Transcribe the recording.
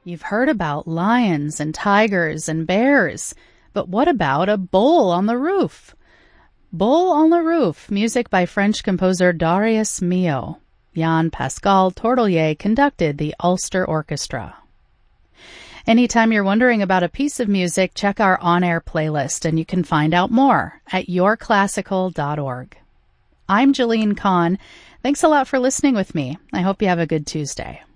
You've heard about lions and tigers and bears, but what about a bull on the roof? Bull on the Roof, music by French composer Darius Milhaud. Jean-Pascal Tourtellier conducted the Ulster Orchestra. Anytime you're wondering about a piece of music, check our on-air playlist, and you can find out more at yourclassical.org. I'm Jalene Kahn. Thanks a lot for listening with me. I hope you have a good Tuesday.